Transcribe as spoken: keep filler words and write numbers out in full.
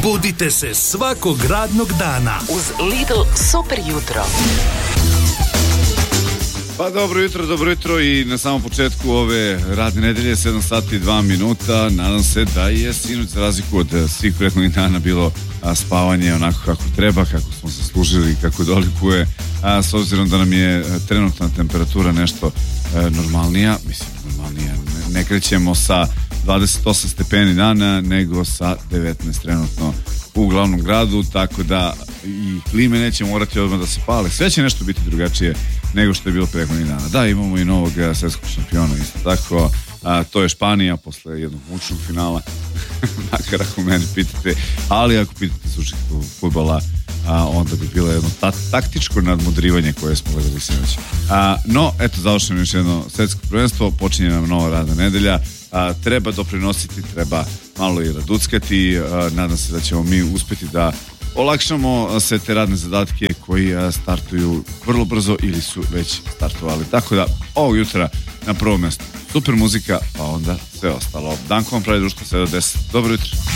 Budite se svakog radnog dana uz Lidl super jutro. Pa dobro jutro, dobro jutro i na samom početku ove radne nedelje, sedam sati i dva minuta. Nadam se da je sinoć za razliku od svih prethodnih dana bilo a, spavanje onako kako treba, kako smo se služili, kako dolikuje, a, s obzirom da nam je trenutna temperatura nešto a, normalnija, mislim normalnija, ne, ne krećemo sa dvadeset osam stepeni dana, nego sa devetnaest trenutno u glavnom gradu, tako da i klime neće morati odmah da se pale. Sve će nešto biti drugačije nego što je bilo prethodnih dana. Da, imamo i novog svjetskog šampiona isto tako, a, to je Španija posle jednog mučnog finala makar ako mene pitate, ali ako pitate slučajnog fudbala, a, onda bi bilo jedno ta- taktičko nadmudrivanje koje smo gledali sinoć. A, no, eto, završeno još jedno svjetsko prvenstvo, počinje nam nova radna nedelja. A, treba doprinositi, treba malo i raduckati, a, nadam se da ćemo mi uspjeti da olakšamo sve te radne zadatke koji a, startuju vrlo brzo ili su već startovali. Tako da, ovog jutra na prvom mjestu super muzika, pa onda sve ostalo. Danko vam pravi društvo sve do deset. Dobro jutro.